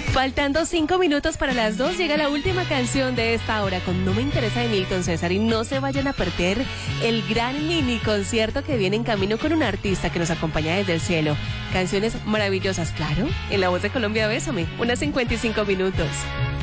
Faltando 5 minutos para las 2, llega la última canción de esta hora con No Me Interesa de Milton César. Y no se vayan a perder el gran mini concierto que viene en camino con un artista que nos acompaña desde el cielo. Canciones maravillosas, claro, en La Voz de Colombia, Bésame, unas 55 minutos.